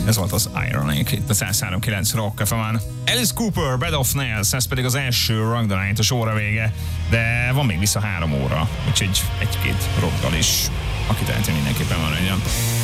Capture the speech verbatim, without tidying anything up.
Ez volt az Ironic, itt a száz három kilenc Rock ef em-en. Alice Cooper, Bed of Nails, ez pedig az első Rock the Night, a óra vége, de van még vissza három óra, úgyhogy egy-két rockdal is, aki teheti mindenképpen van legyen.